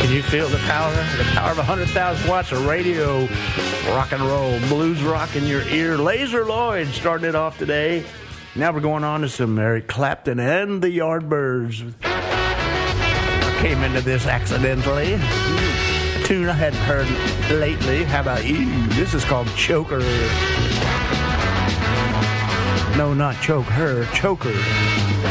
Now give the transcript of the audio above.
Can you feel the power of 100,000 watts of radio, rock and roll, blues rock in your ear? Laser Lloyd starting it off today. Now we're going on to some Eric Clapton and the Yardbirds. I came into this accidentally. A tune I hadn't heard lately. How about you? This is called Choker. No, not Choke Her, Choker.